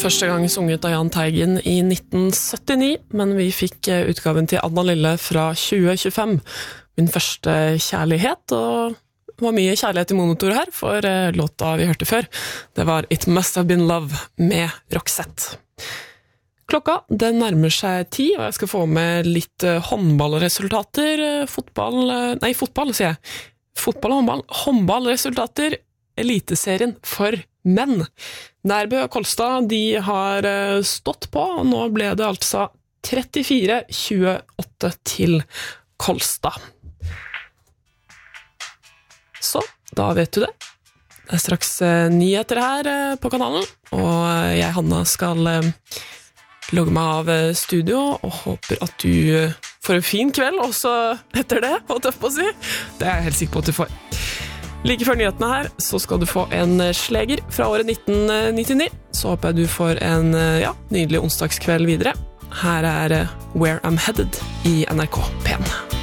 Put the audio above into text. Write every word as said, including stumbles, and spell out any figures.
første gang sunget av Jahn Teigen i nitten syttini, men vi fikk utgaven til Anna Lille fra tjue tjuefem. Min første kjærlighet, og det var mye kjærlighet i monotor her, for låta vi hørte før, det var It Must Have Been Love med Roxette. Klokka, den nærmer seg ti, og jeg skal få med litt håndballresultater, fotball, nei, fotball, sier jeg. Fotball og håndball, håndballresultater, eliteserien for menn. Nærbø og Kolstad, de har stått på, og nå ble det altså trettifire tjueåtte til Kolstad. Så, da vet du det. Det er straks nyheter her på kanalen, og jeg, Hanna, skal logge meg av studio, og håper at du får en fin kveld også etter det, og tøff på å si. Det er jeg helt sikker på at du får. Like før nyhetene her, så skal du få en sleger fra året nitten nittini. Så håper jeg du får en ja, nydelig onsdagskveld videre. Her er Where I'm Headed i N R K P en.